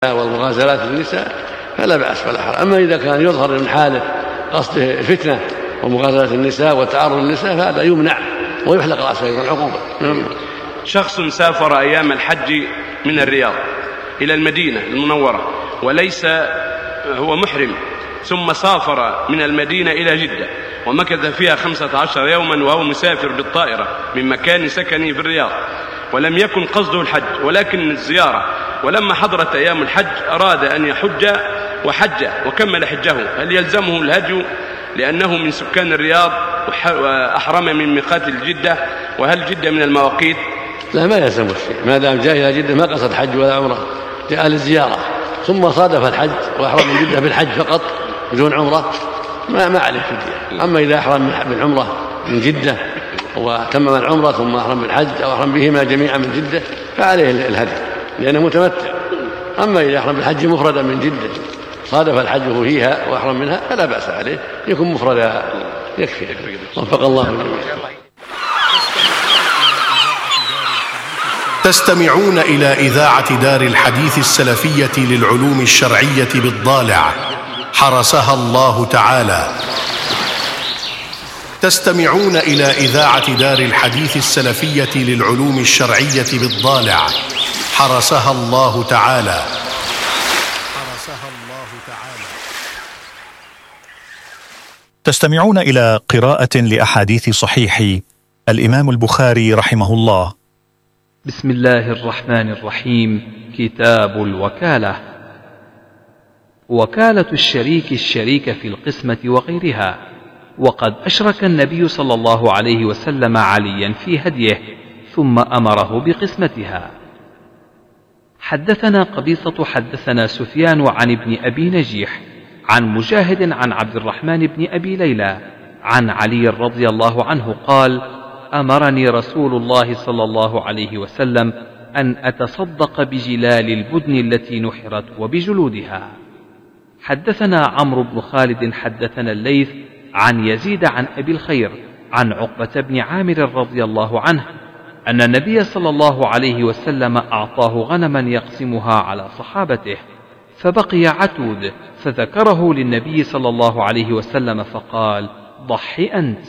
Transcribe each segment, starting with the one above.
والمغازلات للنساء فلا بأس ولا حرج. أما إذا كان يظهر من حاله قصده الفتنة ومغازلة النساء وتعرض النساء فهذا يمنع ويحلق رأسه أيضا عقوبة. شخص سافر أيام الحج من الرياض إلى المدينة المنورة وليس هو محرم، ثم سافر من المدينة إلى جدة ومكث فيها 15 يوما وهو مسافر بالطائرة من مكان سكنه في الرياض، ولم يكن قصده الحج ولكن الزيارة، ولما حضرت أيام الحج أراد أن يحج وحج وكمل حجه، هل يلزمه الهدي لأنه من سكان الرياض وأحرم من ميقات الجدة؟ وهل جدة من المواقيت؟ لا، ما يلزمه الشيء ما دام جاء إلى جدة ما قصد حج ولا عمرة، جاء للزيارة ثم صادف الحج وأحرم من جدة بالحج فقط بدون عمرة ما عليه فدية. أما إذا أحرم بالعمرة من جدة وتمم العمرة ثم أحرم بالحج أو أحرم بهما جميعا من جدة فعليه الهدي لأنه متمتع. أما إذا أحرم بالحج مفردا من جدة صادف الحج فيها وأحرم منها فلا بأس عليه، يكون مفردا يكفي. وفق الله جميعا. تستمعون إلى إذاعة دار الحديث السلفية للعلوم الشرعية بالضالع حرسها الله تعالى. تستمعون إلى إذاعة دار الحديث السلفية للعلوم الشرعية بالضالع حرسها الله تعالى. تستمعون إلى قراءة لأحاديث صحيح الإمام البخاري رحمه الله. بسم الله الرحمن الرحيم. كتاب الوكالة. وكالة الشريك في القسمة وغيرها. وقد أشرك النبي صلى الله عليه وسلم عليا في هديه ثم أمره بقسمتها. حدثنا قبيصة حدثنا سفيان عن ابن أبي نجيح عن مجاهد عن عبد الرحمن بن أبي ليلى عن علي رضي الله عنه قال: أمرني رسول الله صلى الله عليه وسلم أن أتصدق بجلال البدن التي نحرت وبجلودها. حدثنا عمرو بن خالد حدثنا الليث عن يزيد عن أبي الخير عن عقبة بن عامر رضي الله عنه أن النبي صلى الله عليه وسلم أعطاه غنما يقسمها على صحابته، فبقي عتود فذكره للنبي صلى الله عليه وسلم فقال: ضح أنت.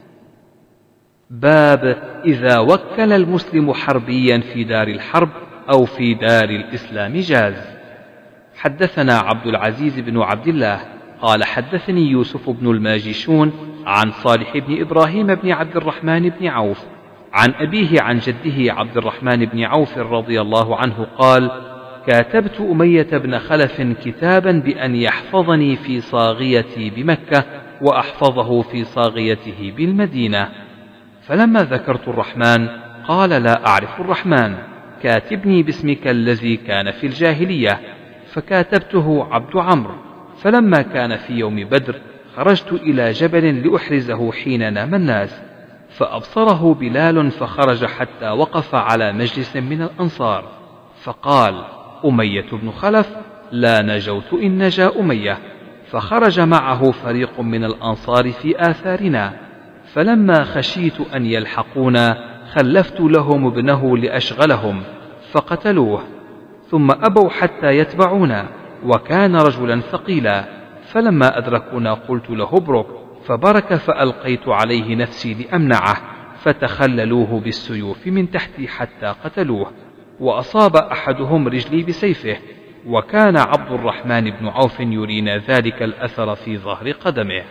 باب إذا وكل المسلم حربيا في دار الحرب أو في دار الإسلام جاز. حدثنا عبد العزيز بن عبد الله قال حدثني يوسف بن الماجشون عن صالح بن إبراهيم بن عبد الرحمن بن عوف عن أبيه عن جده عبد الرحمن بن عوف رضي الله عنه قال: كاتبت أمية بن خلف كتابا بأن يحفظني في صاغيتي بمكة وأحفظه في صاغيته بالمدينة، فلما ذكرت الرحمن قال: لا أعرف الرحمن، كاتبني باسمك الذي كان في الجاهلية، فكاتبته عبد عمرو. فلما كان في يوم بدر خرجت إلى جبل لأحرزه حين نام الناس، فأبصره بلال فخرج حتى وقف على مجلس من الأنصار، فقال: أمية بن خلف، لا نجوت إن نجا أمية. فخرج معه فريق من الأنصار في آثارنا، فلما خشيت أن يلحقونا خلفت لهم ابنه لأشغلهم فقتلوه، ثم أبوا حتى يتبعونا، وكان رجلا ثقيلا، فلما أدركونا قلت له: ابرك، فبرك فألقيت عليه نفسي لأمنعه، فتخللوه بالسيوف من تحتي حتى قتلوه، وأصاب أحدهم رجلي بسيفه، وكان عبد الرحمن بن عوف يرينا ذلك الأثر في ظهر قدمه.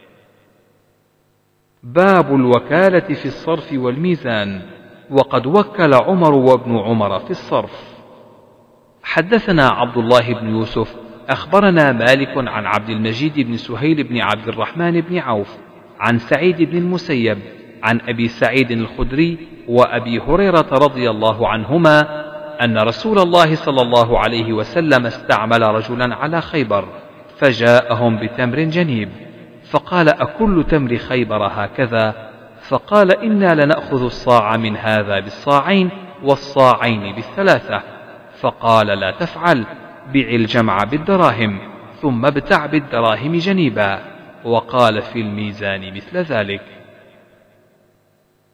باب الوكالة في الصرف والميزان. وقد وكل عمر وابن عمر في الصرف. حدثنا عبد الله بن يوسف أخبرنا مالك عن عبد المجيد بن سهيل بن عبد الرحمن بن عوف عن سعيد بن المسيب عن أبي سعيد الخدري وأبي هريرة رضي الله عنهما أن رسول الله صلى الله عليه وسلم استعمل رجلا على خيبر، فجاءهم بتمر جنيب، فقال: أكل تمر خيبر هكذا؟ فقال: إنا لنأخذ الصاع من هذا بالصاعين والصاعين بالثلاثة. فقال: لا تفعل، بع الجمع بالدراهم ثم ابتع بالدراهم جنيبا. وقال في الميزان مثل ذلك.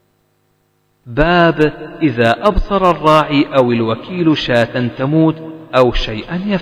باب إذا أبصر الراعي أو الوكيل شاة تموت أو شيئا